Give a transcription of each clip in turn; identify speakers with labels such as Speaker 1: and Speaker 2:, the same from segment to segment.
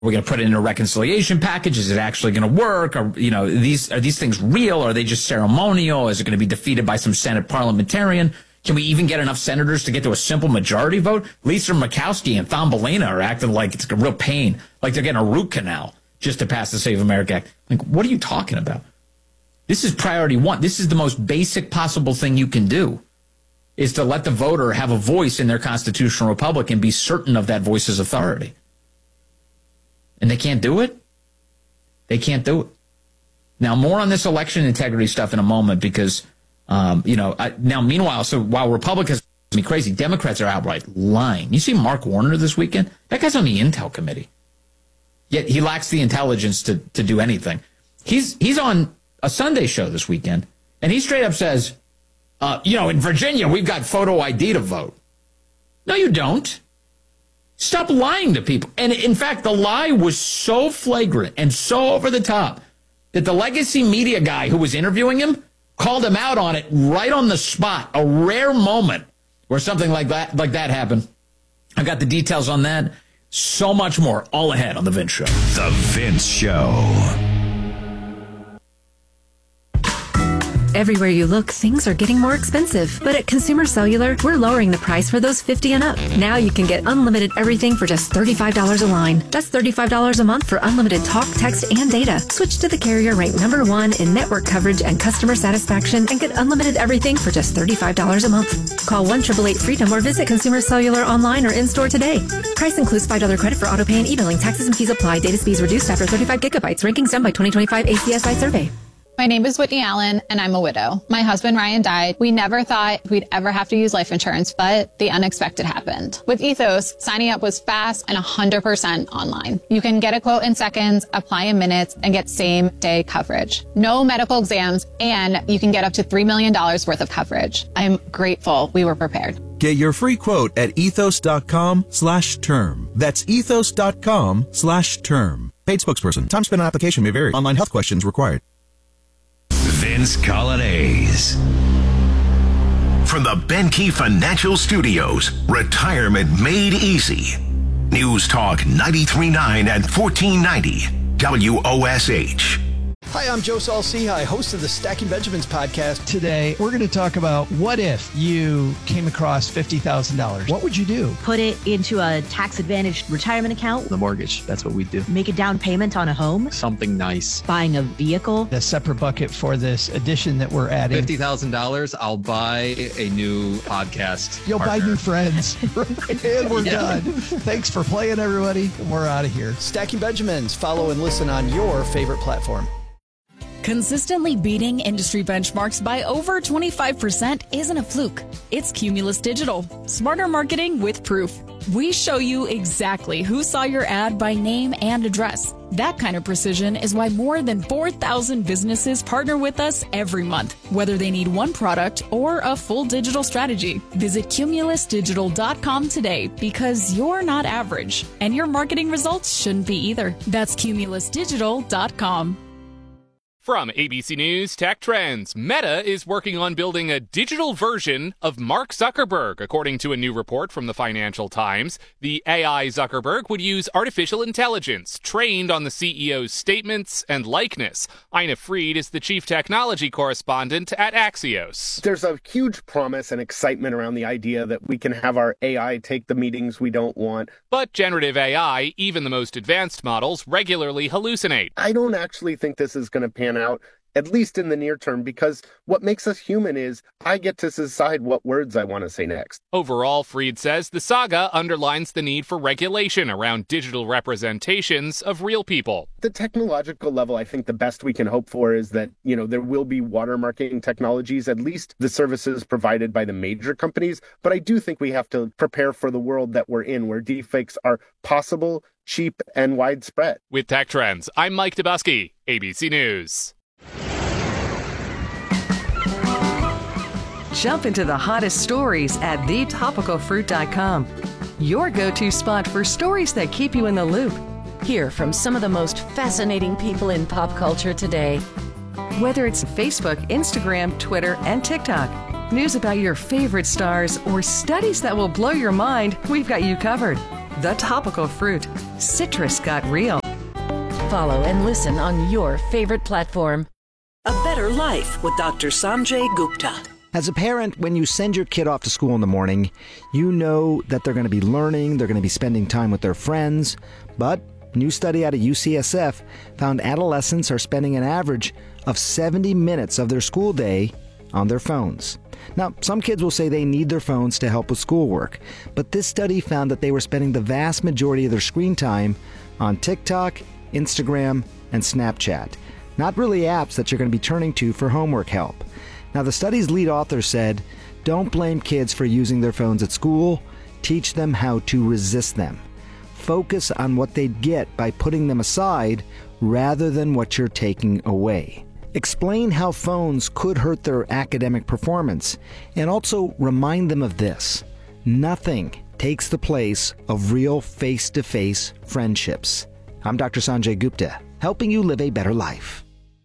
Speaker 1: We're going to put it in a reconciliation package. Is it actually going to work? Are these things real? Or are they just ceremonial? Is it going to be defeated by some Senate parliamentarian? Can we even get enough senators to get to a simple majority vote? Lisa Murkowski and Thumbelina are acting like it's a real pain, like they're getting a root canal just to pass the Save America Act. Like, what are you talking about? This is priority one. This is the most basic possible thing you can do, is to let the voter have a voice in their constitutional republic and be certain of that voice's authority. And they can't do it? They can't do it. Now, more on this election integrity stuff in a moment because, now, meanwhile, so while Republicans are me crazy, Democrats are outright lying. You see Mark Warner this weekend? That guy's on the Intel committee. Yet he lacks the intelligence to do anything. He's on a Sunday show this weekend, and he straight up says, in Virginia, we've got photo ID to vote. No, you don't. Stop lying to people. And in fact, the lie was so flagrant and so over the top that the legacy media guy who was interviewing him called him out on it right on the spot. A rare moment where something like that happened. I got the details on that. So much more all ahead on The Vince Show.
Speaker 2: The Vince Show.
Speaker 3: Everywhere you look, things are getting more expensive. But at Consumer Cellular, we're lowering the price for those 50 and up. Now you can get unlimited everything for just $35 a line. That's $35 a month for unlimited talk, text, and data. Switch to the carrier ranked #1 in network coverage and customer satisfaction and get unlimited everything for just $35 a month. Call 1-888-FREEDOM or visit Consumer Cellular online or in-store today. Price includes $5 credit for auto pay and e-billing. Taxes and fees apply. Data speeds reduced after 35 gigabytes. Rankings done by 2025 ACSI survey.
Speaker 4: My name is Whitney Allen, and I'm a widow. My husband, Ryan, died. We never thought we'd ever have to use life insurance, but the unexpected happened. With Ethos, signing up was fast and 100% online. You can get a quote in seconds, apply in minutes, and get same-day coverage. No medical exams, and you can get up to $3 million worth of coverage. I'm grateful we were prepared.
Speaker 5: Get your free quote at ethos.com/term. That's ethos.com/term. Paid spokesperson. Time spent on application may vary. Online health questions required.
Speaker 2: Vince Coglianese. From the Benke Financial Studios, retirement made easy. News Talk 93.9 and 1490 WOSH.
Speaker 6: Hi, I'm Joe Saul-Sehy, host of the Stacking Benjamins podcast.
Speaker 7: Today, we're going to talk about what if you came across $50,000? What would you do?
Speaker 8: Put it into a tax-advantaged retirement account.
Speaker 9: The mortgage, that's what we do.
Speaker 8: Make a down payment on a home.
Speaker 9: Something nice.
Speaker 8: Buying a vehicle.
Speaker 7: A separate bucket for this addition that we're adding.
Speaker 9: $50,000, I'll buy a new podcast
Speaker 7: You'll
Speaker 9: partner.
Speaker 7: buy new friends. And we're done. Thanks for playing, everybody. We're out of here.
Speaker 6: Stacking Benjamins. Follow and listen on your favorite platform.
Speaker 10: Consistently beating industry benchmarks by over 25% isn't a fluke. It's Cumulus Digital. Smarter marketing with proof. We show you exactly who saw your ad by name and address. That kind of precision is why more than 4,000 businesses partner with us every month, whether they need one product or a full digital strategy. Visit cumulusdigital.com today because you're not average, and your marketing results shouldn't be either. That's cumulusdigital.com.
Speaker 11: From ABC News Tech Trends, Meta is working on building a digital version of Mark Zuckerberg, according to a new report from the Financial Times. The AI Zuckerberg would use artificial intelligence trained on the CEO's statements and likeness. Ina Fried is the chief technology correspondent at Axios.
Speaker 12: There's a huge promise and excitement around the idea that we can have our AI take the meetings we don't want.
Speaker 11: But generative AI, even the most advanced models, regularly hallucinate.
Speaker 12: I don't actually think this is going to pan out, at least in the near term, because what makes us human is I get to decide what words I want to say next.
Speaker 11: Overall, Fried says the saga underlines the need for regulation around digital representations of real people.
Speaker 12: The technological level, I think the best we can hope for is that, there will be watermarking technologies, at least the services provided by the major companies. But I do think we have to prepare for the world that we're in, where deepfakes are possible, cheap, and widespread.
Speaker 11: With Tech Trends, I'm Mike Dubusky, ABC News.
Speaker 13: Jump into the hottest stories at thetopicalfruit.com. Your go-to spot for stories that keep you in the loop.
Speaker 14: Hear from some of the most fascinating people in pop culture today.
Speaker 13: Whether it's Facebook, Instagram, Twitter, and TikTok, news about your favorite stars, or studies that will blow your mind, we've got you covered. The Topical Fruit. Citrus got real.
Speaker 14: Follow and listen on your favorite platform.
Speaker 15: A Better Life with Dr. Sanjay Gupta.
Speaker 16: As a parent, when you send your kid off to school in the morning, you know that they're going to be learning, they're going to be spending time with their friends. But a new study out of UCSF found adolescents are spending an average of 70 minutes of their school day on their phones. Now, some kids will say they need their phones to help with schoolwork, but this study found that they were spending the vast majority of their screen time on TikTok, Instagram, and Snapchat. Not really apps that you're going to be turning to for homework help. Now, the study's lead author said, don't blame kids for using their phones at school. Teach them how to resist them. Focus on what they'd get by putting them aside rather than what you're taking away. Explain how phones could hurt their academic performance, and also remind them of this. Nothing takes the place of real face-to-face friendships. I'm Dr. Sanjay Gupta, helping you live a better life.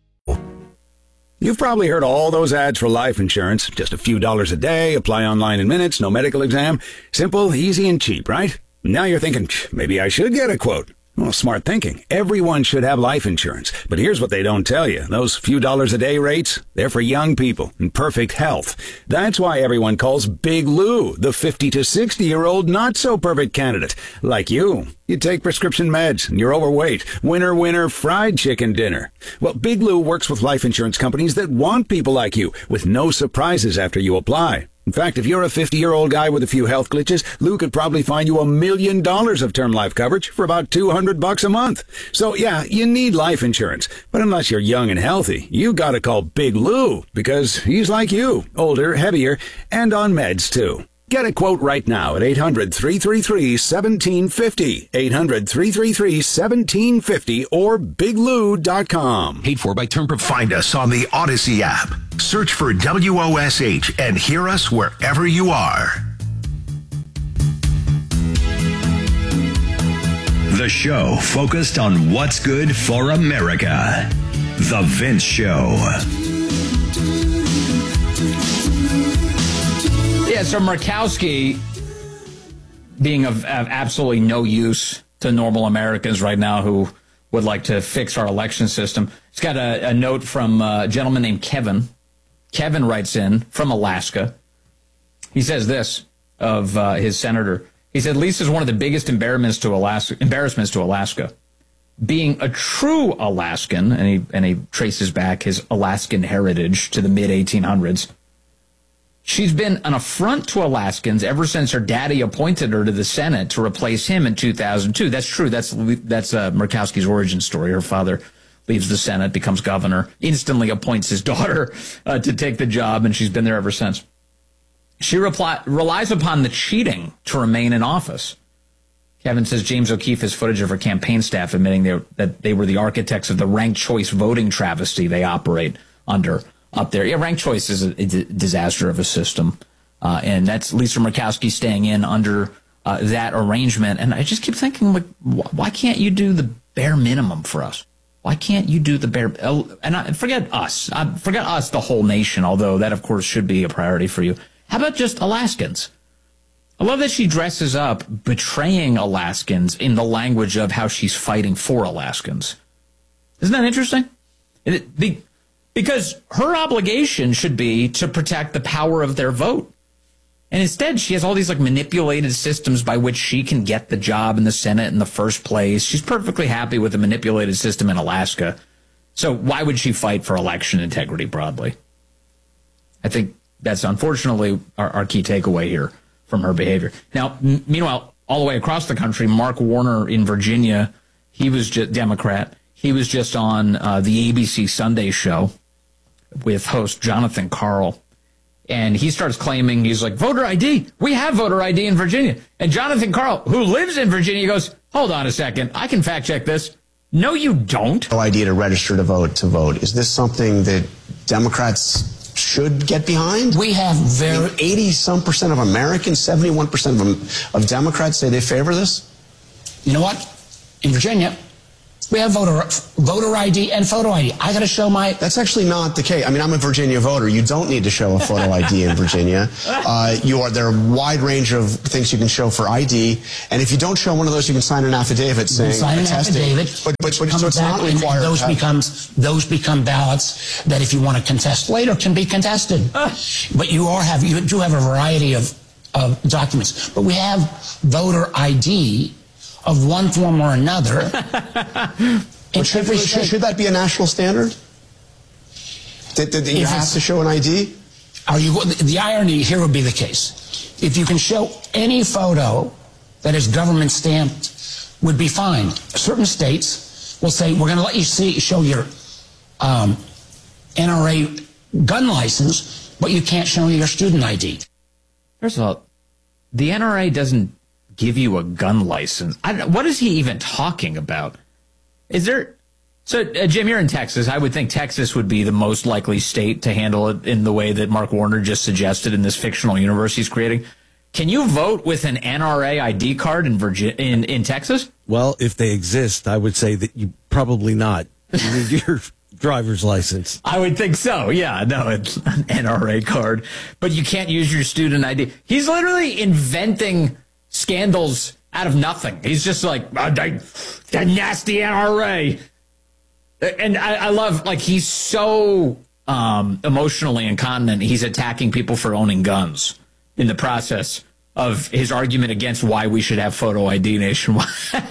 Speaker 17: You've probably heard all those ads for life insurance. Just a few dollars a day, apply online in minutes, no medical exam. Simple, easy, and cheap, right? Now you're thinking, maybe I should get a quote. Well, smart thinking. Everyone should have life insurance. But here's what they don't tell you. Those few dollars a day rates, they're for young people in perfect health. That's why everyone calls Big Lou the 50 to 60-year-old not-so-perfect candidate. Like you. You take prescription meds and you're overweight. Winner, fried chicken dinner. Well, Big Lou works with life insurance companies that want people like you with no surprises after you apply. In fact, if you're a 50-year-old guy with a few health glitches, Lou could probably find you $1 million of term life coverage for about $200 a month. So yeah, you need life insurance. But unless you're young and healthy, you gotta call Big Lou because he's like you, older, heavier, and on meds too. Get a quote right now at 800-333-1750, 800-333-1750, or biglou.com.
Speaker 2: Paid for by Term. Find us on the Odyssey app. Search for WOSH and hear us wherever you are.
Speaker 18: The show focused on what's good for America. The Vince Show.
Speaker 1: Yeah, so Murkowski being of absolutely no use to normal Americans right now who would like to fix our election system. He's got a note from a gentleman named Kevin. Kevin writes in from Alaska. He says this of his senator. He said, Lisa's one of the biggest embarrassments to Alaska. Being a true Alaskan, and he traces back his Alaskan heritage to the mid-1800s, she's been an affront to Alaskans ever since her daddy appointed her to the Senate to replace him in 2002. That's true. That's Murkowski's origin story. Her father leaves the Senate, becomes governor, instantly appoints his daughter to take the job, and she's been there ever since. She relies upon the cheating to remain in office. Kevin says James O'Keefe has footage of her campaign staff admitting that they were the architects of the ranked choice voting travesty they operate under up there. Yeah, ranked choice is a disaster of a system. And that's Lisa Murkowski staying in under that arrangement. And I just keep thinking, like, why can't you do the bare minimum for us? Why can't you do the bare... And forget us. Forget us, the whole nation, although that, of course, should be a priority for you. How about just Alaskans? I love that she dresses up betraying Alaskans in the language of how she's fighting for Alaskans. Isn't that interesting? Because her obligation should be to protect the power of their vote. And instead, she has all these manipulated systems by which she can get the job in the Senate in the first place. She's perfectly happy with the manipulated system in Alaska. So why would she fight for election integrity broadly? I think that's unfortunately our key takeaway here from her behavior. Now, meanwhile, all the way across the country, Mark Warner in Virginia, he was just Democrat. He was just on the ABC Sunday show with host Jonathan Karl. And he starts claiming, he's like, voter ID. We have voter ID in Virginia. And Jonathan Karl, who lives in Virginia, goes, hold on a second. I can fact check this. No, you don't.
Speaker 19: No idea to register to vote. Is this something that Democrats should get behind?
Speaker 20: We have
Speaker 19: 80-some% of Americans, 71% of Democrats say they favor this.
Speaker 20: You know what? In Virginia, We have voter ID and photo ID. I got to show my...
Speaker 19: That's actually not the case. I mean, I'm a Virginia voter. You don't need to show a photo ID in Virginia. There are a wide range of things you can show for ID. And if you don't show one of those, you can sign an affidavit saying...
Speaker 20: Sign an affidavit.
Speaker 19: But so it's not required.
Speaker 20: Those become ballots that if you want to contest later can be contested. But you do have a variety of documents. But we have voter ID of one form or another.
Speaker 19: Should that be a national standard? That you have to show an ID?
Speaker 20: The irony here would be the case. If you can show any photo that is government stamped, would be fine. Certain states will say, we're going to let you show your NRA gun license, but you can't show your student ID.
Speaker 1: First of all, the NRA doesn't give you a gun license. What is he even talking about? So, Jim, you're in Texas. I would think Texas would be the most likely state to handle it in the way that Mark Warner just suggested in this fictional universe he's creating. Can you vote with an NRA ID card in Texas?
Speaker 21: Well, if they exist, I would say that you probably not. You need your driver's license.
Speaker 1: I would think so. Yeah, no, it's an NRA card. But you can't use your student ID. He's literally inventing scandals out of nothing. He's just like, the nasty NRA. And I love, like, he's so emotionally incontinent, he's attacking people for owning guns in the process of his argument against why we should have photo ID nationwide.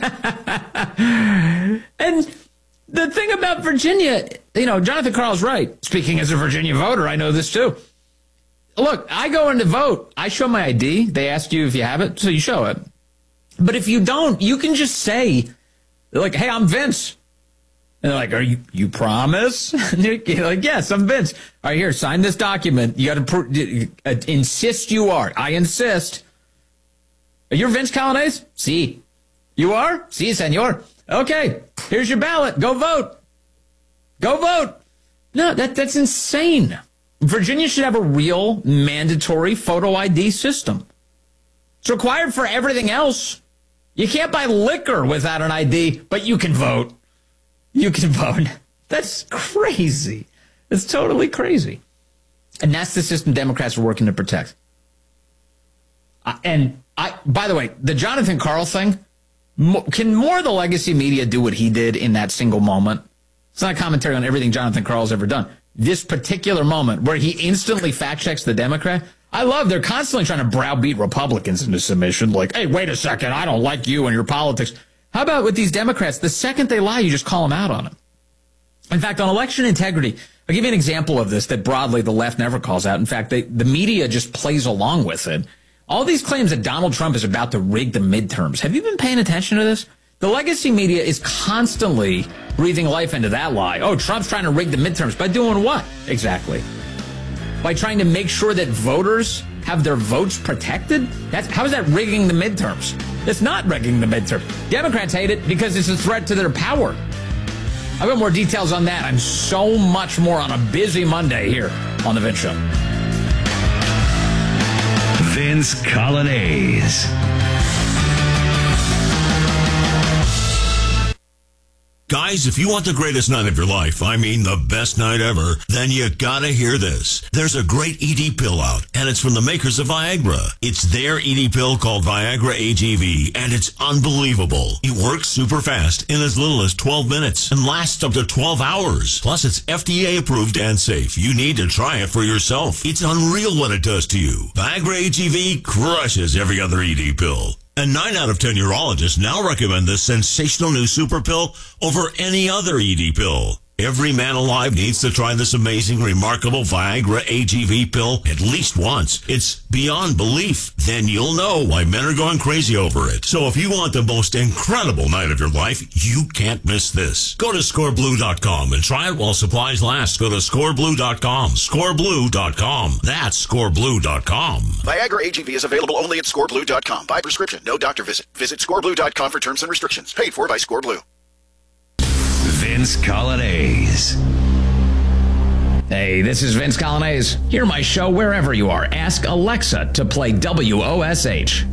Speaker 1: And the thing about Virginia, Jonathan Karl's right. Speaking as a Virginia voter, I know this too. Look, I go in to vote. I show my ID. They ask you if you have it, so you show it. But if you don't, you can just say, like, hey, I'm Vince. And they're like, you promise? And you're like, yes, I'm Vince. All right, here, sign this document. You got to insist you are. I insist. You're Vince Colanese? Si. You are? Si, senor. Okay, here's your ballot. Go vote. Go vote. No, that's insane. Virginia should have a real mandatory photo ID system. It's required for everything else. You can't buy liquor without an ID, but you can vote. You can vote. That's crazy. It's totally crazy. And that's the system Democrats are working to protect. By the way, the Jonathan Karl thing, can more of the legacy media do what he did in that single moment? It's not a commentary on everything Jonathan Karl's ever done. This particular moment where he instantly fact checks the Democrat, I love they're constantly trying to browbeat Republicans into submission. Like, hey, wait a second, I don't like you and your politics. How about with these Democrats? The second they lie, you just call them out on it. In fact, on election integrity, I'll give you an example of this that broadly the left never calls out. In fact, the media just plays along with it. All these claims that Donald Trump is about to rig the midterms. Have you been paying attention to this? The legacy media is constantly breathing life into that lie. Oh, Trump's trying to rig the midterms. By doing what? Exactly. By trying to make sure that voters have their votes protected? How is that rigging the midterms? It's not rigging the midterms. Democrats hate it because it's a threat to their power. I've got more details on that. I'm so much more on a busy Monday here on The Vince Show.
Speaker 18: Vince Colanese.
Speaker 22: Guys, if you want the greatest night of your life, I mean the best night ever, then you gotta hear this. There's a great ED pill out, and it's from the makers of Viagra. It's their ED pill called Viagra AGV, and it's unbelievable. It works super fast in as little as 12 minutes and lasts up to 12 hours. Plus, it's FDA approved and safe. You need to try it for yourself. It's unreal what it does to you. Viagra AGV crushes every other ED pill. And 9 out of 10 urologists now recommend this sensational new super pill over any other ED pill. Every man alive needs to try this amazing, remarkable Viagra AGV pill at least once. It's beyond belief. Then you'll know why men are going crazy over it. So if you want the most incredible night of your life, you can't miss this. Go to scoreblue.com and try it while supplies last. Go to scoreblue.com. Scoreblue.com. That's scoreblue.com.
Speaker 23: Viagra AGV is available only at scoreblue.com. By prescription, no doctor visit. Visit scoreblue.com for terms and restrictions. Paid for by Scoreblue.
Speaker 18: Vince Colanese.
Speaker 1: Hey, this is Vince Colanese. Hear my show wherever you are. Ask Alexa to play WOSH.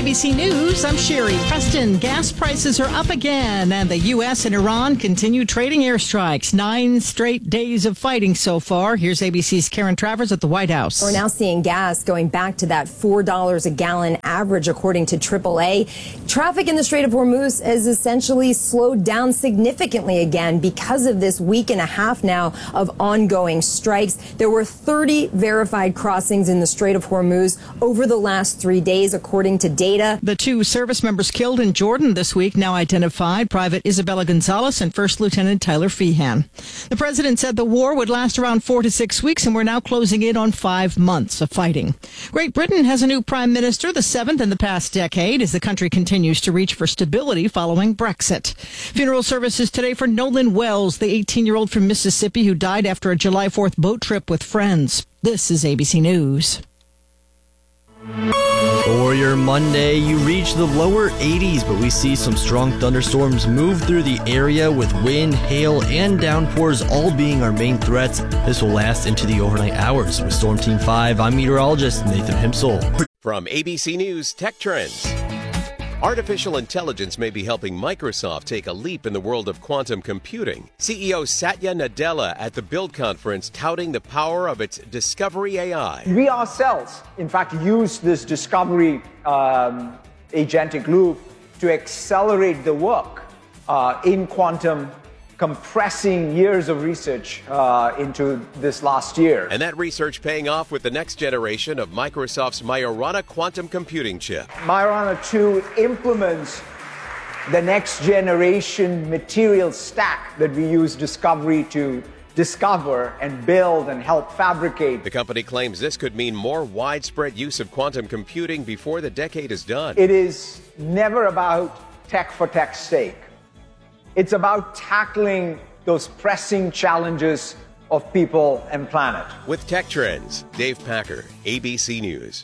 Speaker 3: ABC News, I'm Sherry Preston. Gas prices are up again, and the U.S. and Iran continue trading airstrikes. 9 straight days of fighting so far. Here's ABC's Karen Travers at the White House.
Speaker 4: We're now seeing gas going back to that $4 a gallon average, according to AAA. Traffic in the Strait of Hormuz has essentially slowed down significantly again because of this week and a half now of ongoing strikes. There were 30 verified crossings in the Strait of Hormuz over the last 3 days, according to data.
Speaker 3: The 2 service members killed in Jordan this week now identified, Private Isabella Gonzalez and First Lieutenant Tyler Feehan. The president said the war would last around 4 to 6 weeks, and we're now closing in on 5 months of fighting. Great Britain has a new prime minister, the 7th in the past decade, as the country continues to reach for stability following Brexit. Funeral services today for Nolan Wells, the 18-year-old from Mississippi who died after a July 4th boat trip with friends. This is ABC News.
Speaker 5: For your Monday, you reach the lower 80s, but we see some strong thunderstorms move through the area with wind, hail, and downpours all being our main threats. This will last into the overnight hours. With Storm Team 5, I'm meteorologist Nathan Himsel.
Speaker 24: From ABC News Tech Trends. Artificial intelligence may be helping Microsoft take a leap in the world of quantum computing. CEO Satya Nadella at the Build conference touting the power of its Discovery AI.
Speaker 25: We ourselves, in fact, use this Discovery agentic loop to accelerate the work in quantum, compressing years of research into this last year.
Speaker 24: And that research paying off with the next generation of Microsoft's Majorana quantum computing chip.
Speaker 25: Majorana 2 implements the next generation material stack that we use Discovery to discover and build and help fabricate.
Speaker 24: The company claims this could mean more widespread use of quantum computing before the decade is done.
Speaker 25: It is never about tech for tech's sake. It's about tackling those pressing challenges of people and planet.
Speaker 24: With Tech Trends, Dave Packer, ABC News.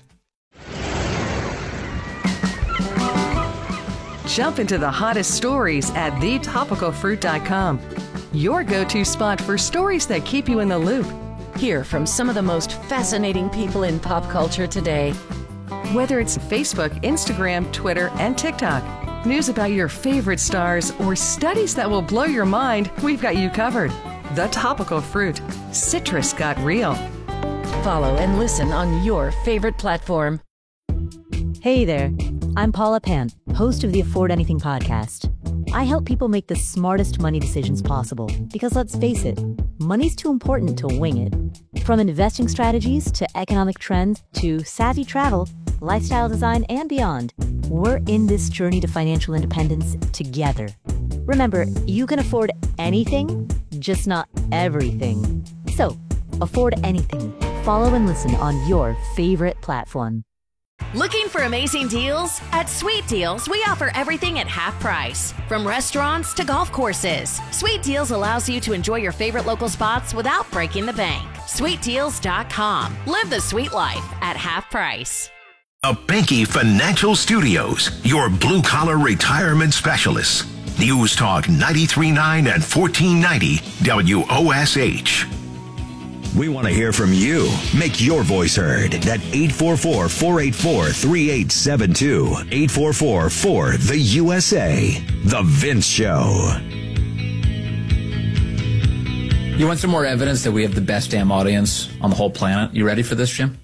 Speaker 13: Jump into the hottest stories at thetopicalfruit.com. Your go-to spot for stories that keep you in the loop.
Speaker 14: Hear from some of the most fascinating people in pop culture today.
Speaker 13: Whether it's Facebook, Instagram, Twitter, and TikTok, news about your favorite stars, or studies that will blow your mind, we've got you covered. The Topical Fruit. Citrus got real.
Speaker 14: Follow and listen on your favorite platform.
Speaker 8: Hey there, I'm Paula Pant, host of the Afford Anything podcast. I help people make the smartest money decisions possible because, let's face it, money's too important to wing it. From investing strategies to economic trends to savvy travel, lifestyle design, and beyond, we're in this journey to financial independence together. Remember, you can afford anything, just not everything. So, afford anything. Follow and listen on your favorite platform.
Speaker 26: Looking for amazing deals? At Sweet Deals, we offer everything at half price. From restaurants to golf courses, Sweet Deals allows you to enjoy your favorite local spots without breaking the bank. SweetDeals.com. Live the sweet life at half price.
Speaker 2: A Banky Financial Studios, your blue-collar retirement specialists. News Talk 93.9 and 1490 WOSH.
Speaker 18: We want to hear from you. Make your voice heard at 844-484-3872. 844-4-THE-USA. The Vince Show.
Speaker 1: You want some more evidence that we have the best damn audience on the whole planet? You ready for this, Jim?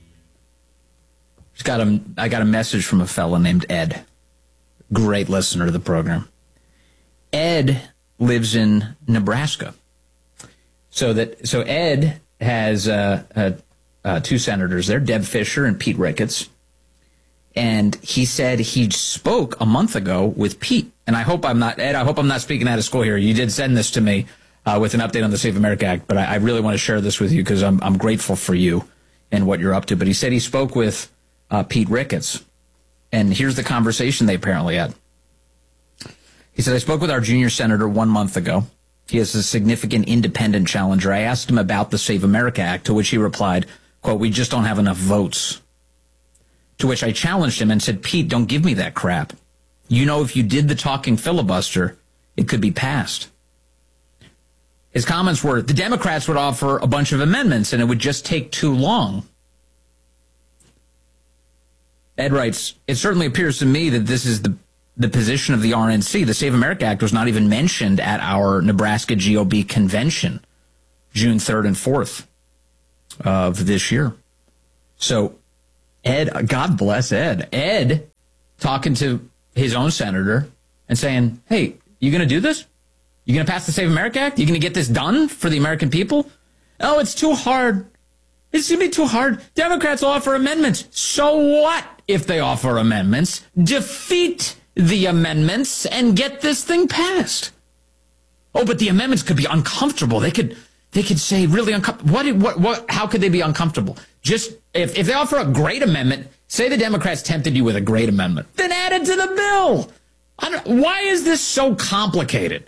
Speaker 1: I got a message from a fella named Ed. Great listener to the program. Ed lives in Nebraska. So Ed has 2 senators there, Deb Fischer and Pete Ricketts. And he said he spoke a month ago with Pete. And I hope I'm not speaking out of school here. You did send this to me with an update on the Save America Act, but I really want to share this with you because I'm grateful for you and what you're up to. But he said he spoke with Pete Ricketts, and here's the conversation they apparently had. He said, I spoke with our junior senator 1 month ago. He is a significant independent challenger. I asked him about the Save America Act, to which he replied, quote, we just don't have enough votes. To which I challenged him and said, Pete, don't give me that crap. You know, if you did the talking filibuster, it could be passed. His comments were, the Democrats would offer a bunch of amendments and it would just take too long. Ed writes, it certainly appears to me that this is the position of the RNC. The Save America Act was not even mentioned at our Nebraska GOP convention, June 3rd and 4th of this year. So Ed, God bless Ed. Ed talking to his own senator and saying, hey, you going to do this? You going to pass the Save America Act? You going to get this done for the American people? Oh, it's too hard. It's going to be too hard. Democrats will offer amendments. So what if they offer amendments? Defeat the amendments and get this thing passed. Oh, but the amendments could be uncomfortable. They could say really uncomfortable. What? How could they be uncomfortable? Just if they offer a great amendment, say the Democrats tempted you with a great amendment, then add it to the bill. Why is this so complicated?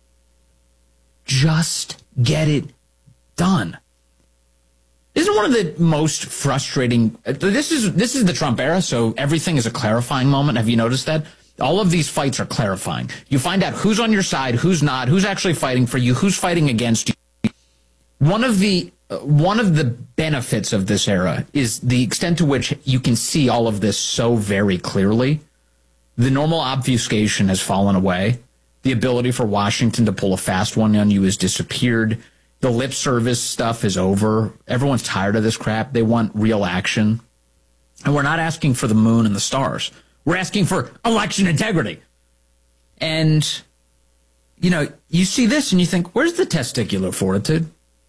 Speaker 1: Just get it done. Isn't one of the most frustrating? This is the Trump era, so everything is a clarifying moment. Have you noticed that? All of these fights are clarifying. You find out who's on your side, who's not, who's actually fighting for you, who's fighting against you. One of the benefits of this era is the extent to which you can see all of this so very clearly. The normal obfuscation has fallen away. The ability for Washington to pull a fast one on you has disappeared. The lip service stuff is over. Everyone's tired of this crap. They want real action. And we're not asking for the moon and the stars. We're asking for election integrity. And, you know, you see this and you think, where's the testicular fortitude?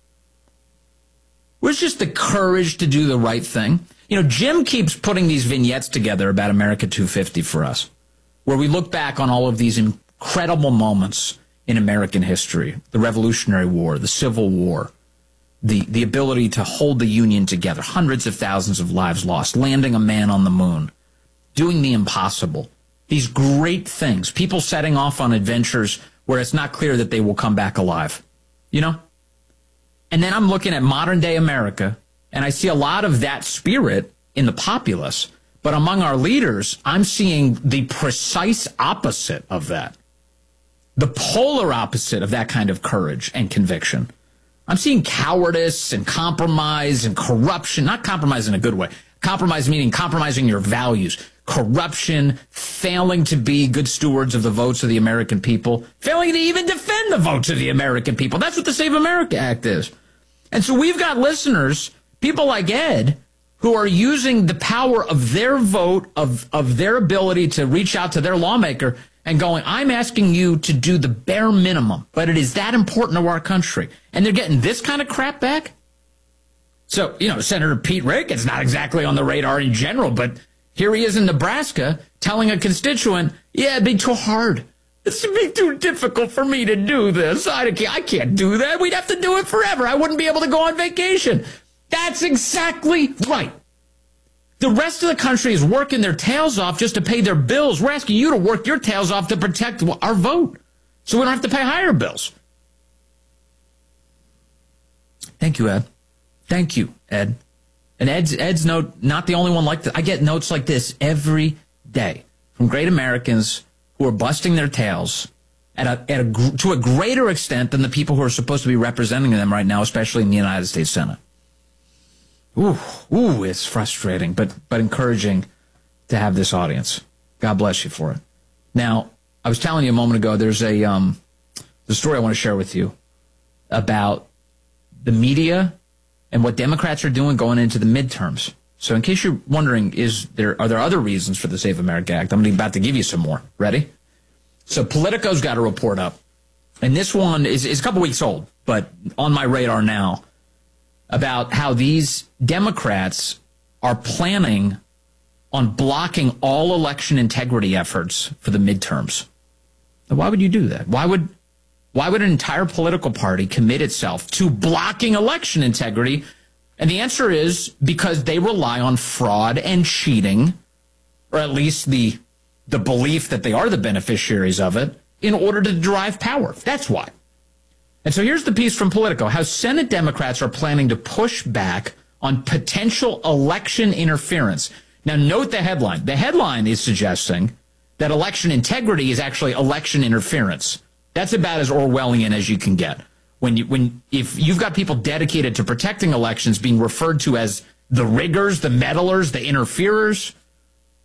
Speaker 1: Where's just the courage to do the right thing? You know, Jim keeps putting these vignettes together about America 250 for us, where we look back on all of these incredible moments in American history, the Revolutionary War, the Civil War, the ability to hold the Union together, hundreds of thousands of lives lost, landing a man on the moon, doing the impossible, these great things, people setting off on adventures where it's not clear that they will come back alive, you know? And then I'm looking at modern day America, and I see a lot of that spirit in the populace, but among our leaders, I'm seeing the precise opposite of that. The polar opposite of that kind of courage and conviction. I'm seeing cowardice and compromise and corruption, not compromise in a good way. Compromise meaning compromising your values. Corruption, failing to be good stewards of the votes of the American people, failing to even defend the votes of the American people. That's what the Save America Act is. And so we've got listeners, people like Ed, who are using the power of their vote, of their ability to reach out to their lawmaker and going, I'm asking you to do the bare minimum, but it is that important to our country. And they're getting this kind of crap back? So, you know, Senator Pete Ricketts, not exactly on the radar in general, but here he is in Nebraska telling a constituent, yeah, it'd be too hard. It's be too difficult for me to do this. I can't do that. We'd have to do it forever. I wouldn't be able to go on vacation. That's exactly right. The rest of the country is working their tails off just to pay their bills. We're asking you to work your tails off to protect our vote so we don't have to pay higher bills. Thank you, Ed. Thank you, Ed. And Ed's note, not the only one like this. I get notes like this every day from great Americans who are busting their tails to a greater extent than the people who are supposed to be representing them right now, especially in the United States Senate. Ooh, it's frustrating, but encouraging to have this audience. God bless you for it. Now, I was telling you a moment ago, there's the story I want to share with you about the media and what Democrats are doing going into the midterms. So in case you're wondering, are there other reasons for the Save America Act? I'm about to give you some more. Ready? So Politico's got a report up, and this one is a couple weeks old, but on my radar now, about how these Democrats are planning on blocking all election integrity efforts for the midterms. Now, why would you do that? Why would an entire political party commit itself to blocking election integrity? And the answer is because they rely on fraud and cheating, or at least the belief that they are the beneficiaries of it, in order to derive power. That's why. And so here's the piece from Politico, how Senate Democrats are planning to push back on potential election interference. Now, note the headline. The headline is suggesting that election integrity is actually election interference. That's about as Orwellian as you can get. If you've got people dedicated to protecting elections being referred to as the riggers, the meddlers, the interferers,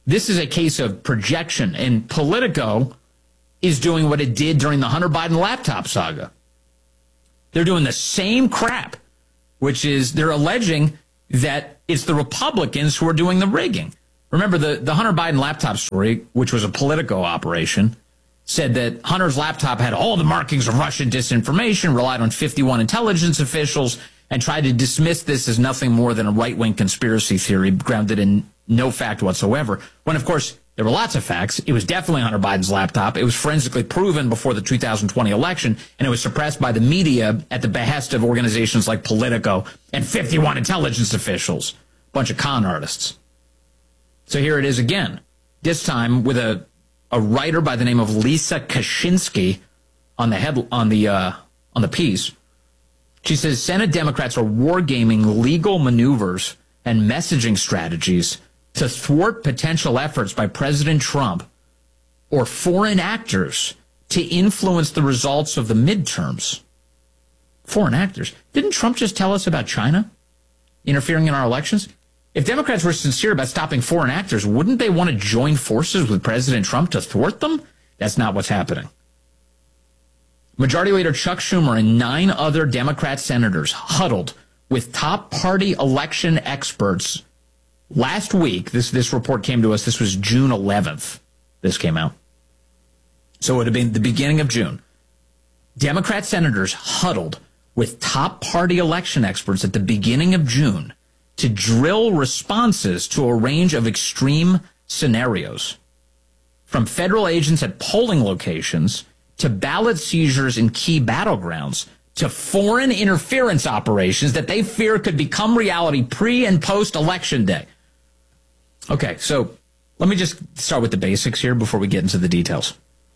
Speaker 1: this is a case of projection, and Politico is doing what it did during the Hunter Biden laptop saga. They're doing the same crap, which is they're alleging that it's the Republicans who are doing the rigging. Remember, the Hunter Biden laptop story, which was a Politico operation, said that Hunter's laptop had all the markings of Russian disinformation, relied on 51 intelligence officials, and tried to dismiss this as nothing more than a right-wing conspiracy theory grounded in no fact whatsoever. When, of course, there were lots of facts. It was definitely Hunter Biden's laptop. It was forensically proven before the 2020 election, and it was suppressed by the media at the behest of organizations like Politico and 51 intelligence officials, a bunch of con artists. So here it is again, this time with a writer by the name of Lisa Kaczynski on the piece. She says Senate Democrats are wargaming legal maneuvers and messaging strategies to thwart potential efforts by President Trump or foreign actors to influence the results of the midterms. Foreign actors. Didn't Trump just tell us about China interfering in our elections? If Democrats were sincere about stopping foreign actors, wouldn't they want to join forces with President Trump to thwart them? That's not what's happening. Majority Leader Chuck Schumer and 9 other Democrat senators huddled with top party election experts last week. This report came to us. This was June 11th. This came out. So it would have been the beginning of June. Democrat senators huddled with top party election experts at the beginning of June to drill responses to a range of extreme scenarios, from federal agents at polling locations to ballot seizures in key battlegrounds to foreign interference operations that they fear could become reality pre- and post-election day. Okay, so let me just start with the basics here before we get into the details.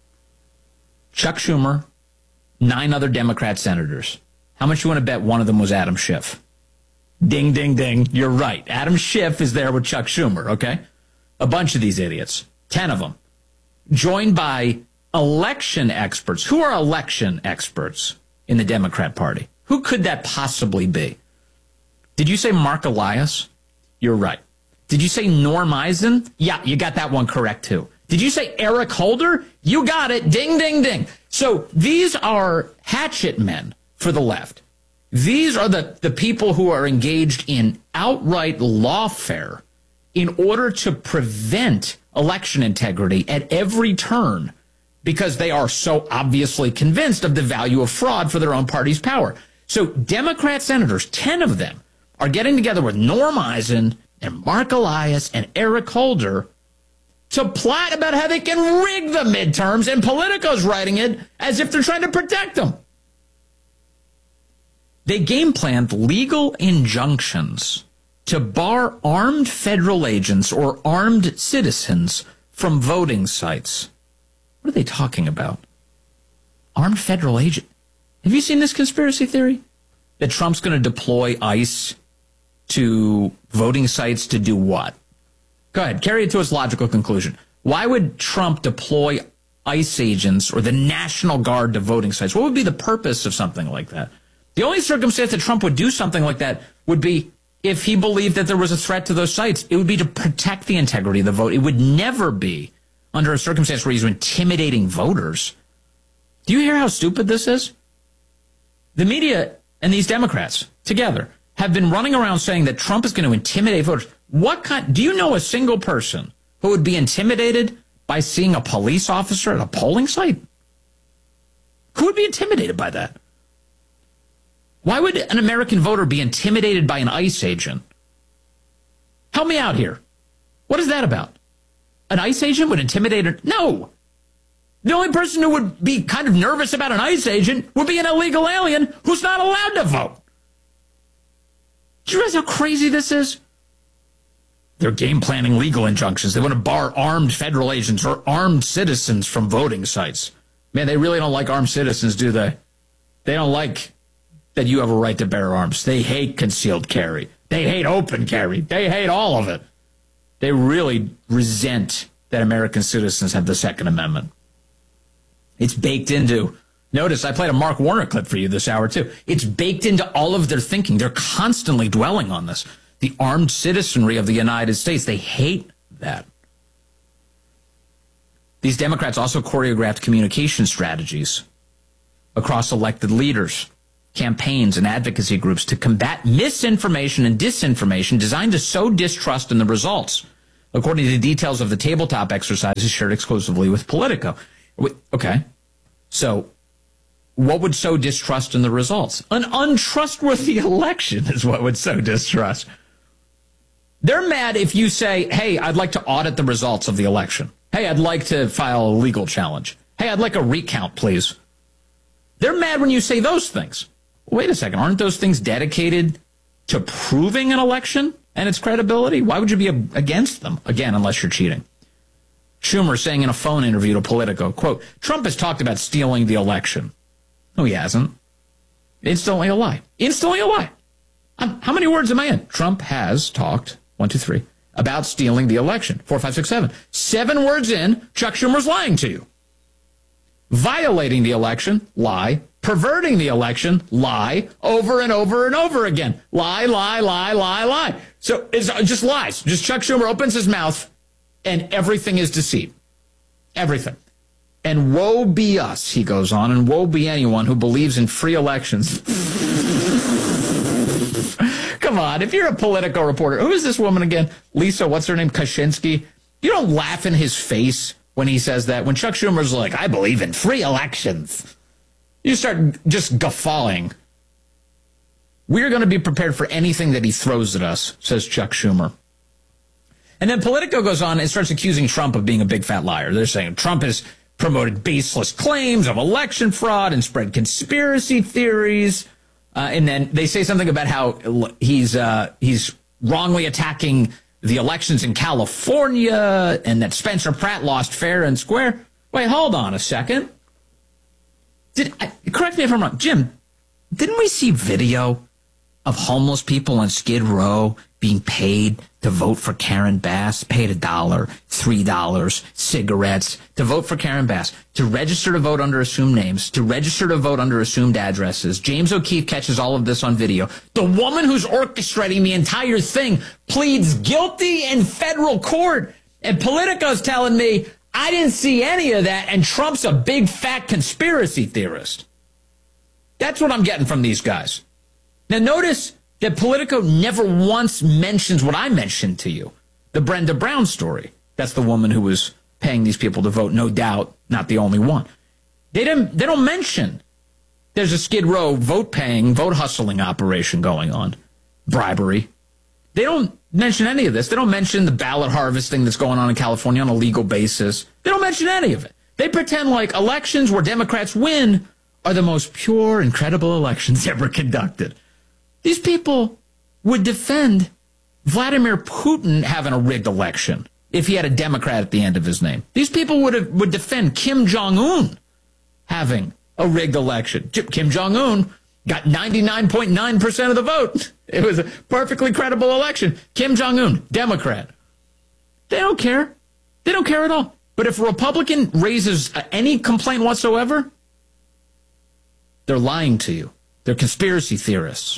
Speaker 1: Chuck Schumer, 9 other Democrat senators. How much you want to bet one of them was Adam Schiff? Ding, ding, ding. You're right. Adam Schiff is there with Chuck Schumer, okay? A bunch of these idiots, 10 of them, joined by election experts. Who are election experts in the Democrat Party? Who could that possibly be? Did you say Mark Elias? You're right. Did you say Norm Eisen? Yeah, you got that one correct, too. Did you say Eric Holder? You got it. Ding, ding, ding. So these are hatchet men for the left. These are the people who are engaged in outright lawfare in order to prevent election integrity at every turn because they are so obviously convinced of the value of fraud for their own party's power. So Democrat senators, 10 of them, are getting together with Norm Eisen and Mark Elias and Eric Holder to plot about how they can rig the midterms, and Politico's writing it as if they're trying to protect them. They game planned legal injunctions to bar armed federal agents or armed citizens from voting sites. What are they talking about? Armed federal agent. Have you seen this conspiracy theory? That Trump's going to deploy ICE to voting sites to do what? Go ahead, carry it to its logical conclusion. Why would Trump deploy ICE agents or the National Guard to voting sites? What would be the purpose of something like that? The only circumstance that Trump would do something like that would be if he believed that there was a threat to those sites. It would be to protect the integrity of the vote. It would never be under a circumstance where he's intimidating voters. Do you hear how stupid this is? The media and these Democrats together have been running around saying that Trump is going to intimidate voters. Do you know a single person who would be intimidated by seeing a police officer at a polling site? Who would be intimidated by that? Why would an American voter be intimidated by an ICE agent? Help me out here. What is that about? An ICE agent would intimidate her? No. The only person who would be kind of nervous about an ICE agent would be an illegal alien who's not allowed to vote. Do you realize how crazy this is? They're game planning legal injunctions. They want to bar armed federal agents or armed citizens from voting sites. Man, they really don't like armed citizens, do they? They don't like that you have a right to bear arms. They hate concealed carry. They hate open carry. They hate all of it. They really resent that American citizens have the Second Amendment. It's baked into, notice I played a Mark Warner clip for you this hour too. It's baked into all of their thinking. They're constantly dwelling on this. The armed citizenry of the United States, they hate that. These Democrats also choreographed communication strategies across elected leaders, campaigns, and advocacy groups to combat misinformation and disinformation designed to sow distrust in the results, according to details of the tabletop exercises shared exclusively with Politico. Okay, so what would sow distrust in the results? An untrustworthy election is what would sow distrust. They're mad if you say, hey, I'd like to audit the results of the election. Hey, I'd like to file a legal challenge. Hey, I'd like a recount, please. They're mad when you say those things. Wait a second. Aren't those things dedicated to proving an election and its credibility? Why would you be against them? Again, unless you're cheating. Schumer saying in a phone interview to Politico, quote, Trump has talked about stealing the election. No, he hasn't. Instantly a lie. Instantly a lie. How many words am I in? Trump has talked, 1, 2, 3, about stealing the election. 4, 5, 6, 7. 7 words in, Chuck Schumer's lying to you. Violating the election, lie. Perverting the election, lie. Over and over and over again. Lie, lie, lie, lie, lie. So it's just lies. Just Chuck Schumer opens his mouth and everything is deceit. Everything. And woe be us, he goes on, and woe be anyone who believes in free elections. Come on, if you're a Politico reporter, who is this woman again? Lisa, what's her name? Kaczynski? You don't laugh in his face when he says that. When Chuck Schumer's like, I believe in free elections. You start just guffawing. We're going to be prepared for anything that he throws at us, says Chuck Schumer. And then Politico goes on and starts accusing Trump of being a big fat liar. They're saying Trump has promoted baseless claims of election fraud and spread conspiracy theories. And then they say something about how he's wrongly attacking the elections in California and that Spencer Pratt lost fair and square. Wait, hold on a second. Correct me if I'm wrong. Jim, didn't we see video of homeless people on Skid Row being paid to vote for Karen Bass, paid $1, $3, cigarettes, to vote for Karen Bass, to register to vote under assumed names, to register to vote under assumed addresses? James O'Keefe catches all of this on video. The woman who's orchestrating the entire thing pleads guilty in federal court. And Politico's telling me, I didn't see any of that, and Trump's a big fat conspiracy theorist. That's what I'm getting from these guys. Now notice that Politico never once mentions what I mentioned to you, the Brenda Brown story. That's the woman who was paying these people to vote, no doubt, not the only one. They don't mention there's a Skid Row vote hustling operation going on, bribery. They don't mention any of this. They don't mention the ballot harvesting that's going on in California on a legal basis. They don't mention any of it. They pretend like elections where Democrats win are the most pure and credible elections ever conducted. These people would defend Vladimir Putin having a rigged election if he had a Democrat at the end of his name. These people would defend Kim Jong-un having a rigged election. Kim Jong-un got 99.9% of the vote. It was a perfectly credible election. Kim Jong-un, Democrat. They don't care. They don't care at all. But if a Republican raises any complaint whatsoever, they're lying to you. They're conspiracy theorists.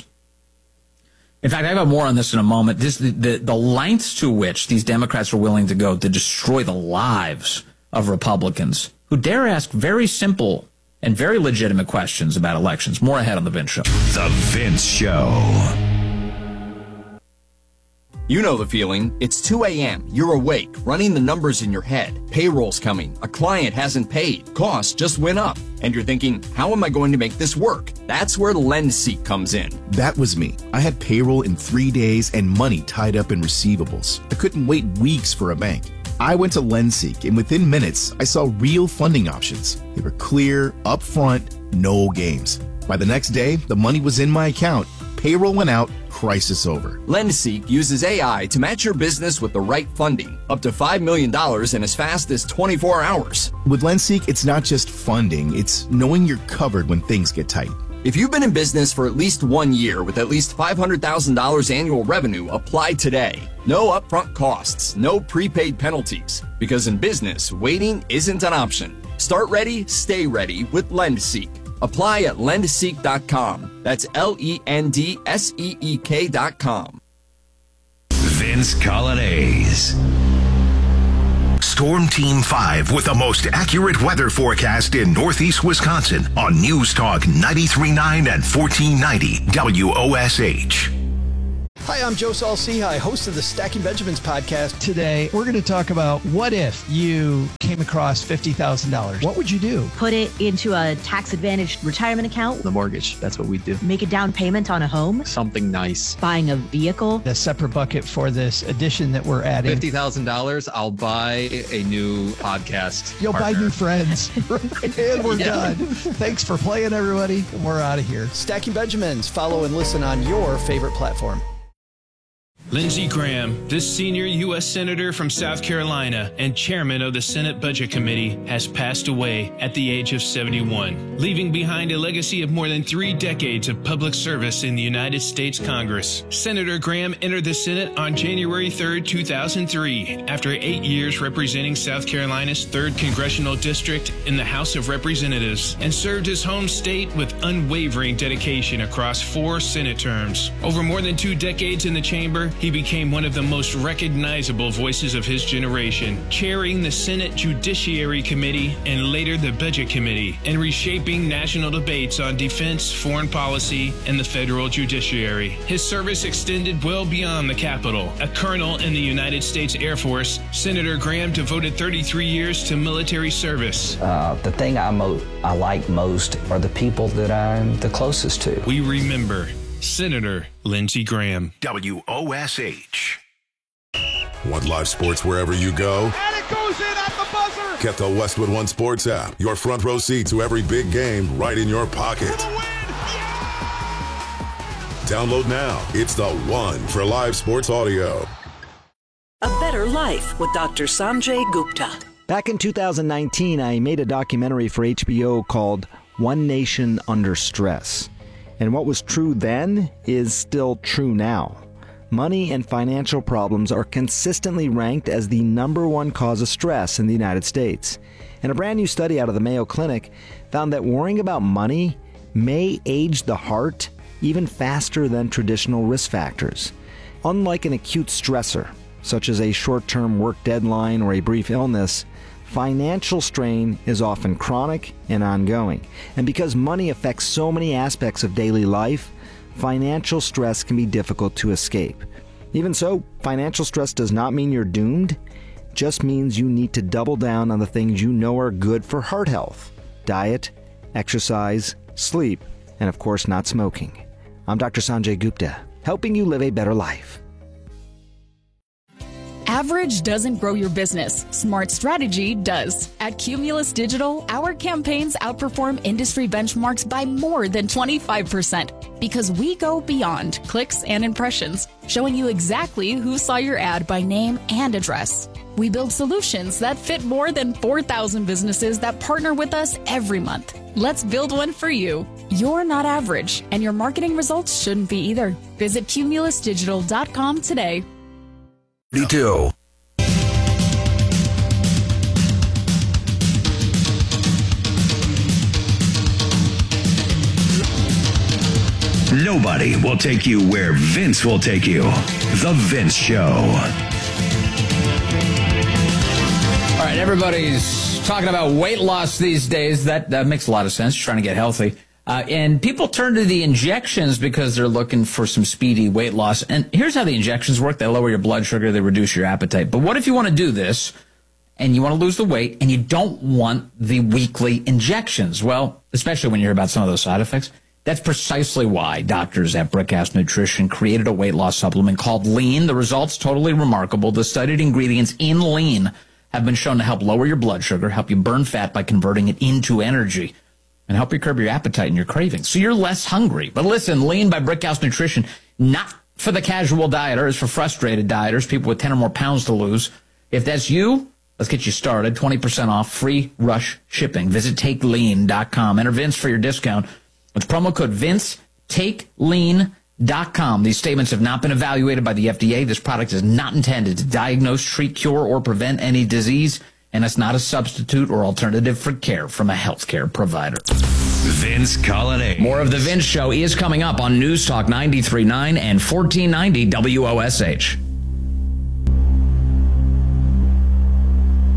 Speaker 1: In fact, I got more on this in a moment. The lengths to which these Democrats are willing to go to destroy the lives of Republicans who dare ask very simple and very legitimate questions about elections. More ahead on The Vince Show.
Speaker 18: The Vince Show.
Speaker 6: You know the feeling. It's 2 a.m. You're awake, running the numbers in your head. Payroll's coming. A client hasn't paid. Costs just went up. And you're thinking, how am I going to make this work? That's where LendSeek comes in.
Speaker 7: That was me. I had payroll in 3 days and money tied up in receivables. I couldn't wait weeks for a bank. I went to LendSeek, and within minutes, I saw real funding options. They were clear, upfront, no games. By the next day, the money was in my account. Payroll went out, crisis over.
Speaker 6: LendSeek uses AI to match your business with the right funding, up to $5 million in as fast as 24 hours.
Speaker 7: With LendSeek, it's not just funding, it's knowing you're covered when things get tight.
Speaker 6: If you've been in business for at least 1 year with at least $500,000 annual revenue, apply today. No upfront costs, no prepaid penalties. Because in business, waiting isn't an option. Start ready, stay ready with LendSeek. Apply at lendseek.com. That's LENDSEEK.com.
Speaker 18: Vince Colonnese.
Speaker 2: Storm Team 5 with the most accurate weather forecast in Northeast Wisconsin on News Talk 93.9 and 1490 WOSH.
Speaker 9: Hi, I'm Joe Saul-Sehy, host of the Stacking Benjamins podcast. Today, we're going to talk about what if you came across $50,000. What would you do?
Speaker 8: Put it into a tax-advantaged retirement account.
Speaker 9: The mortgage, that's what we do.
Speaker 8: Make a down payment on a home.
Speaker 9: Something nice.
Speaker 8: Buying a vehicle.
Speaker 9: A separate bucket for this addition that we're adding.
Speaker 10: $50,000, I'll buy a new podcast.
Speaker 9: You'll
Speaker 10: partner.
Speaker 9: buy new friends. And we're done. Thanks for playing, everybody. We're out of here. Stacking Benjamins. Follow and listen on your favorite platform.
Speaker 11: Lindsey Graham, this senior U.S. Senator from South Carolina and chairman of the Senate Budget Committee, has passed away at the age of 71, leaving behind a legacy of more than 3 decades of public service in the United States Congress. Senator Graham entered the Senate on January 3, 2003, after 8 years representing South Carolina's 3rd Congressional District in the House of Representatives, and served his home state with unwavering dedication across 4 Senate terms. Over more than 2 decades in the chamber, he became one of the most recognizable voices of his generation, chairing the Senate Judiciary Committee and later the Budget Committee, and reshaping national debates on defense, foreign policy, and the federal judiciary. His service extended well beyond the Capitol. A colonel in the United States Air Force, Senator Graham devoted 33 years to military service.
Speaker 12: The thing I like most are the people that I'm the closest to.
Speaker 11: We remember Senator Lindsey Graham.
Speaker 2: WOSH.
Speaker 15: Want live sports wherever you go?
Speaker 16: And it goes in at the buzzer!
Speaker 15: Get the Westwood One Sports app. Your front row seat to every big game right in your pocket. Download now. It's the one for live sports audio.
Speaker 27: A Better Life with Dr. Sanjay Gupta.
Speaker 28: Back in 2019, I made a documentary for HBO called One Nation Under Stress. And what was true then is still true now. Money and financial problems are consistently ranked as the #1 cause of stress in the United States. And a brand new study out of the Mayo Clinic found that worrying about money may age the heart even faster than traditional risk factors. Unlike an acute stressor, such as a short-term work deadline or a brief illness, financial strain is often chronic and ongoing. And because money affects so many aspects of daily life, financial stress can be difficult to escape. Even so, financial stress does not mean you're doomed. It just means you need to double down on the things you know are good for heart health: diet, exercise, sleep, and of course not smoking. I'm Dr. Sanjay Gupta, helping you live a better life.
Speaker 29: Average doesn't grow your business. Smart strategy does. At Cumulus Digital, our campaigns outperform industry benchmarks by more than 25% because we go beyond clicks and impressions, showing you exactly who saw your ad by name and address. We build solutions that fit more than 4,000 businesses that partner with us every month. Let's build one for you. You're not average, and your marketing results shouldn't be either. Visit cumulusdigital.com today.
Speaker 2: 32.
Speaker 18: Nobody will take you where Vince will take you. The Vince Show.
Speaker 1: All right, everybody's talking about weight loss these days. That makes a lot of sense, trying to get healthy. And people turn to the injections because they're looking for some speedy weight loss. And here's how the injections work. They lower your blood sugar. They reduce your appetite. But what if you want to do this and you want to lose the weight and you don't want the weekly injections? Well, especially when you hear about some of those side effects. That's precisely why doctors at Brickhouse Nutrition created a weight loss supplement called Lean. The results totally remarkable. The studied ingredients in Lean have been shown to help lower your blood sugar, help you burn fat by converting it into energy, and help you curb your appetite and your cravings, so you're less hungry. But listen, Lean by Brickhouse Nutrition, not for the casual dieter, it's for frustrated dieters, people with 10 or more pounds to lose. If that's you, let's get you started. 20% off, free rush shipping. Visit TakeLean.com. Enter Vince for your discount. With promo code Vince, TakeLean.com. These statements have not been evaluated by the FDA. This product is not intended to diagnose, treat, cure, or prevent any disease, and it's not a substitute or alternative for care from a healthcare provider.
Speaker 18: Vince Colonnade.
Speaker 1: More of The Vince Show is coming up on News Talk 93.9 and 1490 WOSH.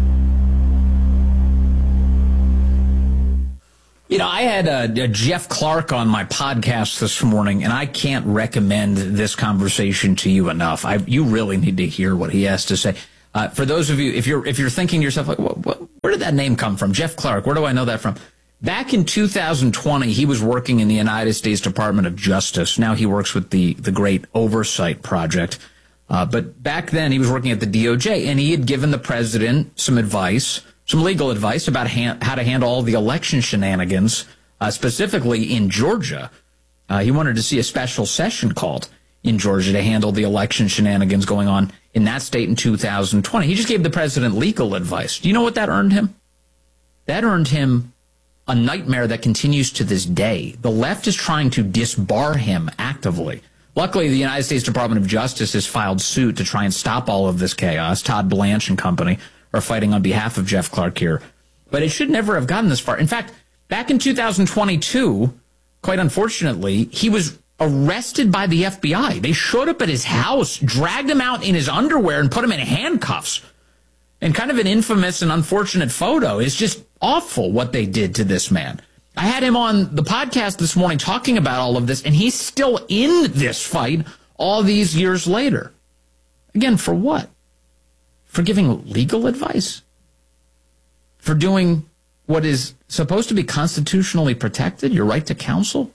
Speaker 1: I had a Jeff Clark on my podcast this morning, and I can't recommend this conversation to you enough. You really need to hear what he has to say. For those of you, if you're thinking to yourself, like, where did that name come from? Jeff Clark, where do I know that from? Back in 2020, he was working in the United States Department of Justice. Now he works with the Great Oversight Project. But back then, he was working at the DOJ, and he had given the president some advice, some legal advice about how to handle all the election shenanigans, specifically in Georgia. He wanted to see a special session called in Georgia to handle the election shenanigans going on in that state in 2020. He just gave the president legal advice. Do you know what that earned him? That earned him a nightmare that continues to this day. The left is trying to disbar him actively. Luckily, the United States Department of Justice has filed suit to try and stop all of this chaos. Todd Blanche and company are fighting on behalf of Jeff Clark here. But it should never have gotten this far. In fact, back in 2022, quite unfortunately, he was arrested by the FBI. They showed up at his house, dragged him out in his underwear, and put him in handcuffs. And kind of an infamous and unfortunate photo. It's just awful what they did to this man. I had him on the podcast this morning talking about all of this, and he's still in this fight all these years later. Again, for what? For giving legal advice? For doing what is supposed to be constitutionally protected, your right to counsel?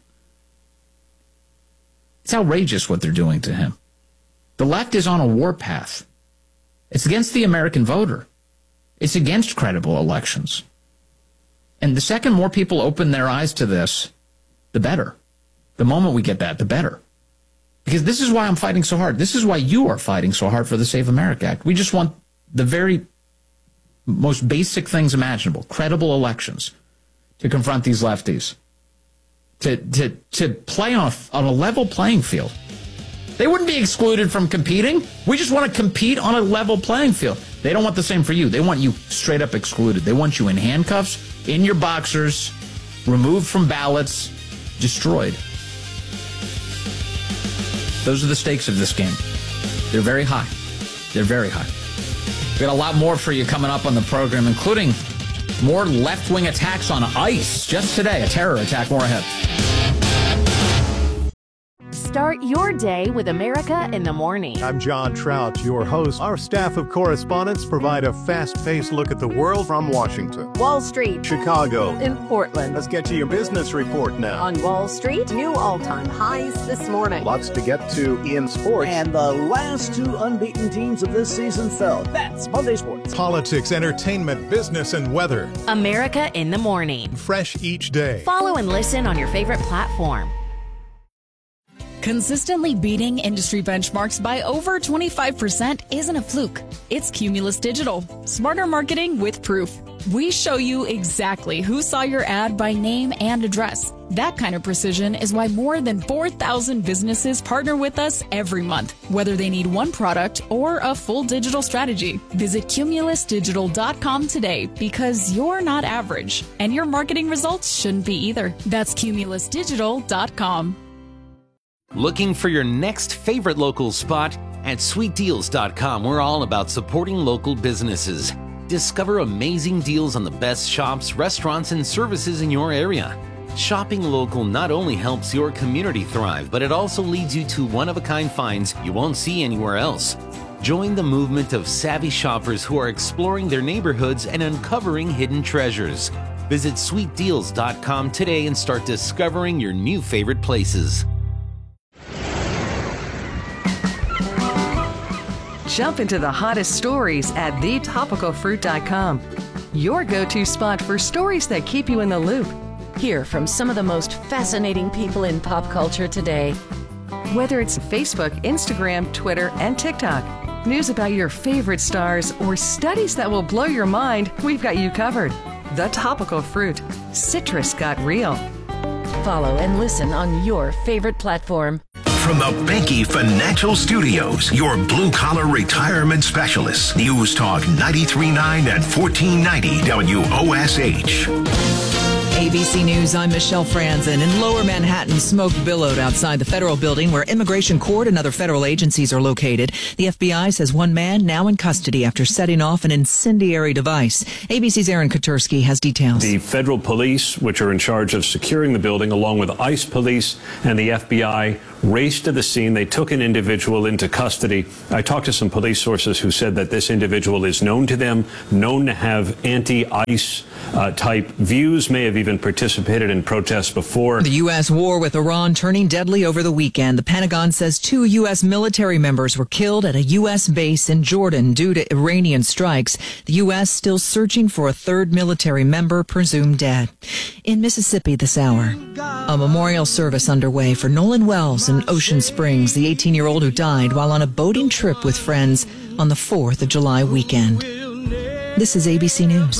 Speaker 1: It's outrageous what they're doing to him. The left is on a warpath. It's against the American voter. It's against credible elections. And the second more people open their eyes to this, the better. The moment we get that, the better. Because this is why I'm fighting so hard. This is why you are fighting so hard for the Save America Act. We just want the very most basic things imaginable, credible elections to confront these lefties, to play on a level playing field. They wouldn't be excluded from competing. We just want to compete on a level playing field. They don't want the same for you. They want you straight up excluded. They want you in handcuffs, in your boxers, removed from ballots, destroyed. Those are the stakes of this game. They're very high. They're very high. We've got a lot more for you coming up on the program, including more left-wing attacks on ICE. Just today, a terror attack. More ahead.
Speaker 26: Start your day with America in the Morning.
Speaker 3: I'm John Trout, your host. Our staff of correspondents provide a fast-paced look at the world from Washington,
Speaker 4: Wall Street,
Speaker 3: Chicago,
Speaker 4: in Portland.
Speaker 3: Let's get to your business report now.
Speaker 4: On Wall Street, new all-time highs this morning.
Speaker 3: Lots to get to in sports.
Speaker 5: And the last two unbeaten teams of this season fell. That's Monday Sports.
Speaker 3: Politics, entertainment, business, and weather.
Speaker 26: America in the Morning.
Speaker 3: Fresh each day.
Speaker 26: Follow and listen on your favorite platform.
Speaker 29: Consistently beating industry benchmarks by over 25% isn't a fluke. It's Cumulus Digital. Smarter marketing with proof. We show you exactly who saw your ad by name and address. That kind of precision is why more than 4,000 businesses partner with us every month, whether they need one product or a full digital strategy. Visit cumulusdigital.com today because you're not average, and your marketing results shouldn't be either. That's cumulusdigital.com.
Speaker 17: Looking for your next favorite local spot? At sweetdeals.com, we're all about supporting local businesses. Discover amazing deals on the best shops, restaurants, and services in your area. Shopping local not only helps your community thrive, but it also leads you to one-of-a-kind finds you won't see anywhere else. Join the movement of savvy shoppers who are exploring their neighborhoods and uncovering hidden treasures. Visit sweetdeals.com today and start discovering your new favorite places.
Speaker 13: Jump into the hottest stories at thetopicalfruit.com. Your go-to spot for stories that keep you in the loop.
Speaker 14: Hear from some of the most fascinating people in pop culture today.
Speaker 13: Whether it's Facebook, Instagram, Twitter, and TikTok, news about your favorite stars, or studies that will blow your mind, we've got you covered. The Topical Fruit. Citrus got real.
Speaker 14: Follow and listen on your favorite platform.
Speaker 2: From the Benke Financial Studios, your blue-collar retirement specialists. News Talk 93.9 and 1490 WOSH.
Speaker 6: ABC News, I'm Michelle Franzen. In Lower Manhattan, smoke billowed outside the federal building where Immigration Court and other federal agencies are located. The FBI says one man now in custody after setting off an incendiary device. ABC's Aaron Katursky has details.
Speaker 7: The federal police, which are in charge of securing the building, along with ICE police and the FBI, raced to the scene. They took an individual into custody. I talked to some police sources who said that this individual is known to them, known to have anti-ICE type views, may have even participated in protests before.
Speaker 6: The U.S. war with Iran turning deadly over the weekend. The Pentagon says 2 U.S. military members were killed at a U.S. base in Jordan due to Iranian strikes. The U.S. still searching for a third military member presumed dead. In Mississippi this hour, a memorial service underway for Nolan Wells in Ocean Springs, the 18-year-old who died while on a boating trip with friends on the 4th of July weekend. This is ABC News.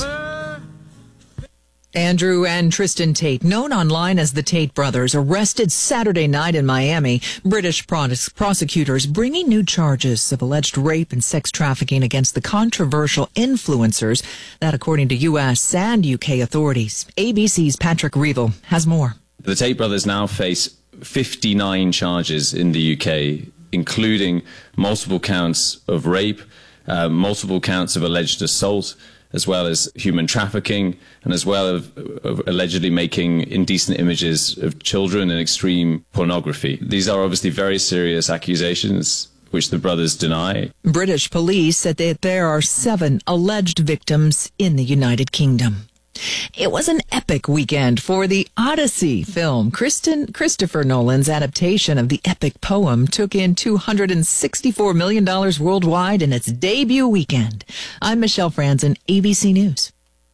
Speaker 6: Andrew and Tristan Tate, known online as the Tate brothers, arrested Saturday night in Miami. British prosecutors bringing new charges of alleged rape and sex trafficking against the controversial influencers. That, according to U.S. and U.K. authorities. ABC's Patrick Reevell has more.
Speaker 19: The Tate brothers now face 59 charges in the UK, including multiple counts of rape, multiple counts of alleged assault, as well as human trafficking, and as well as allegedly making indecent images of children and extreme pornography. These are obviously very serious accusations, which the brothers deny.
Speaker 6: British police said that there are 7 alleged victims in the United Kingdom. It was an epic weekend for the Odyssey film. Christopher Nolan's adaptation of the epic poem took in $264 million worldwide in its debut weekend. I'm Michelle Franzen, ABC News.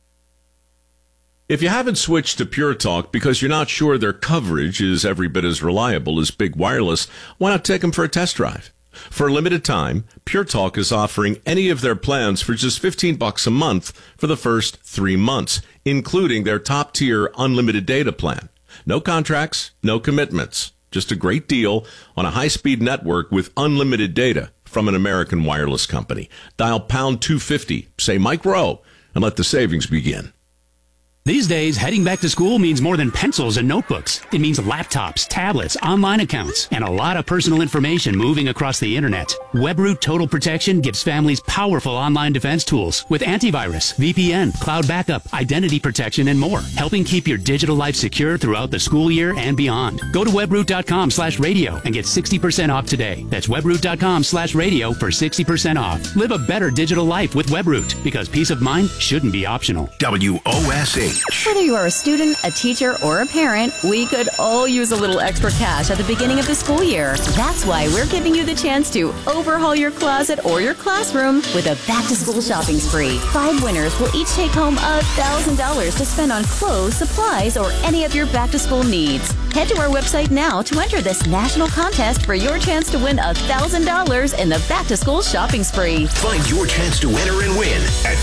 Speaker 20: If you haven't switched to Pure Talk because you're not sure their coverage is every bit as reliable as Big Wireless, why not take them for a test drive? For a limited time, Pure Talk is offering any of their plans for just $15 a month for the first 3 months, including their top-tier unlimited data plan. No contracts, no commitments. Just a great deal on a high-speed network with unlimited data from an American wireless company. Dial pound 250, say Mike Rowe, and let the savings begin.
Speaker 21: These days, heading back to school means more than pencils and notebooks. It means laptops, tablets, online accounts, and a lot of personal information moving across the internet. WebRoot Total Protection gives families powerful online defense tools with antivirus, VPN, cloud backup, identity protection, and more, helping keep your digital life secure throughout the school year and beyond. Go to webroot.com/radio and get 60% off today. That's webroot.com/radio for 60% off. Live a better digital life with WebRoot, because peace of mind shouldn't be optional.
Speaker 2: WOSA.
Speaker 22: Whether you are a student, a teacher, or a parent, we could all use a little extra cash at the beginning of the school year. That's why we're giving you the chance to overhaul your closet or your classroom with a back-to-school shopping spree. 5 winners will each take home $1,000 to spend on clothes, supplies, or any of your back-to-school needs. Head to our website now to enter this national contest for your chance to win $1,000 in the back-to-school shopping spree.
Speaker 2: Find your chance to enter and win at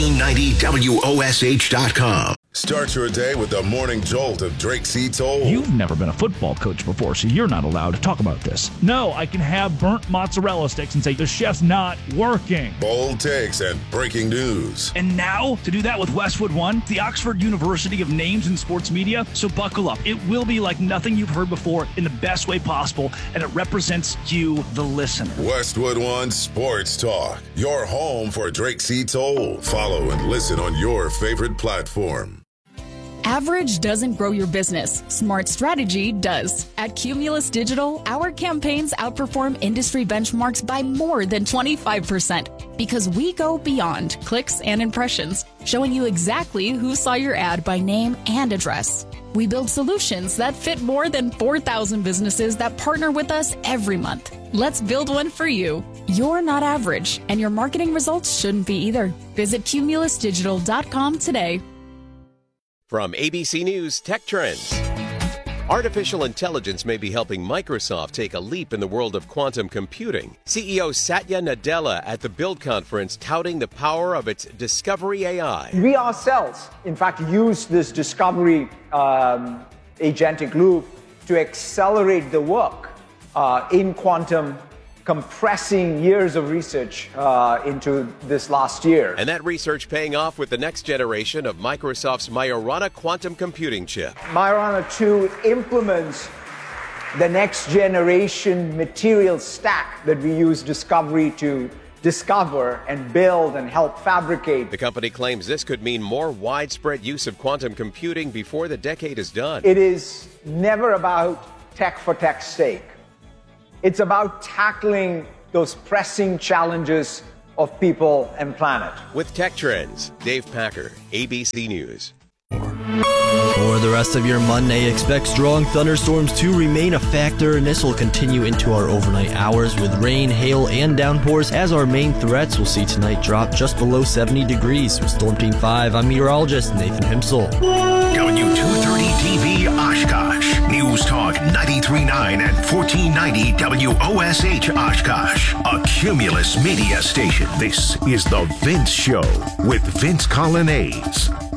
Speaker 2: 1490WOSH.com.
Speaker 15: Start your day with the morning jolt of Drake C. Toll.
Speaker 23: You've never been a football coach before, so you're not allowed to talk about this. No, I can have burnt mozzarella sticks and say the chef's not working.
Speaker 15: Bold takes and breaking news.
Speaker 23: And now, to do that with Westwood One, the Oxford University of Names in Sports Media. So buckle up. It will be like nothing you've heard before in the best way possible, and it represents you, the listener.
Speaker 15: Westwood One Sports Talk, your home for Drake C. Toll. Follow and listen on your favorite platform.
Speaker 29: Average doesn't grow your business. Smart strategy does. At Cumulus Digital, our campaigns outperform industry benchmarks by more than 25% because we go beyond clicks and impressions, showing you exactly who saw your ad by name and address. We build solutions that fit more than 4,000 businesses that partner with us every month. Let's build one for you. You're not average, and your marketing results shouldn't be either. Visit cumulusdigital.com today.
Speaker 24: From ABC News Tech Trends. Artificial intelligence may be helping Microsoft take a leap in the world of quantum computing. CEO Satya Nadella at the Build Conference touting the power of its Discovery AI.
Speaker 25: We ourselves, in fact, use this Discovery agentic loop to accelerate the work in quantum compressing years of research into this last year.
Speaker 24: And that research paying off with the next generation of Microsoft's Majorana quantum computing chip.
Speaker 25: Majorana 2 implements the next generation material stack that we use Discovery to discover and build and help fabricate.
Speaker 24: The company claims this could mean more widespread use of quantum computing before the decade is done.
Speaker 25: It is never about tech for tech's sake. It's about tackling those pressing challenges of people and planet.
Speaker 24: With Tech Trends, Dave Packer, ABC News.
Speaker 8: For the rest of your Monday, expect strong thunderstorms to remain a factor, and this will continue into our overnight hours with rain, hail, and downpours as our main threats. We'll see tonight drop just below 70 degrees. With Storm Team 5, I'm meteorologist Nathan Himsel.
Speaker 2: W230 TV Oshkosh. News Talk 93.9 and 1490 WOSH Oshkosh. A Cumulus media station. This is The Vince Show with Vince Colonnese.